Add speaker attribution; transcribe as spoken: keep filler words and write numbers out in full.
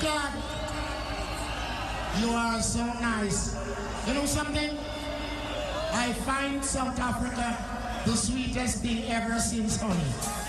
Speaker 1: God, you are so nice. You know something? I find South Africa the sweetest thing ever since honey.